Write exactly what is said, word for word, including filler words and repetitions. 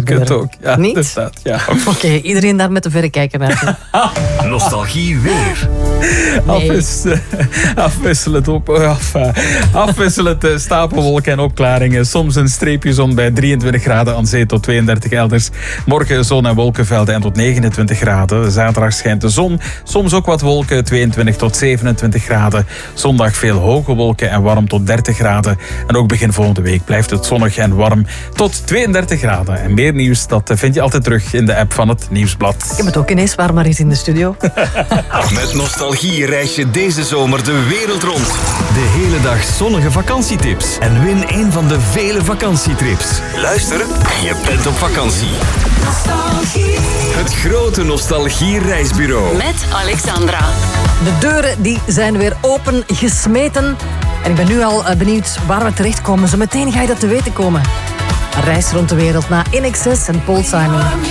gebeuren. kunt ook. Ja, Niet? inderdaad, ja. Oké, okay, iedereen daar met de verrekijker naar. Nostalgie weer. Nee. Afwis, afwisselend, op, af, afwisselend uh, stapelwolken en opklaringen. Soms een streepje zon bij drieëntwintig graden aan zee tot tweeëndertig elders. Morgen zon en wolkenvelden en tot negenentwintig graden. Zaterdag schijnt de zon. Soms ook wat wolken, tweeëntwintig tot zevenentwintig graden. Zondag veel hoge wolken en warm tot dertig graden. En ook begin volgende week blijft het zonnig en warm tot tweeëndertig graden. En meer nieuws, dat vind je altijd terug in de app van het Nieuwsblad. Ik heb het ook ineens waar maar eens in de studio. Met Nostalgie reis je deze zomer de wereld rond. De hele dag zonnige vakantietips. En win een van de vele vakantietrips. Luister en je bent op vakantie. Nostalgie. Het grote Nostalgie reisbureau. Met Alexandra. De deuren die zijn weer open gesmeten. En ik ben nu al benieuwd waar we terechtkomen. Zo meteen ga je dat te weten komen. Een reis rond de wereld naar In Excess en Paul Simon.